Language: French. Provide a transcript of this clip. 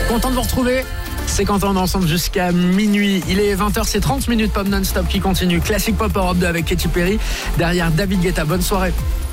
Content de vous retrouver. C'est Quentin, on est ensemble jusqu'à minuit. Il est 20h, c'est 30 minutes pop non-stop qui continue. Classique Pop Europe 2 avec Katy Perry. Derrière David Guetta, bonne soirée.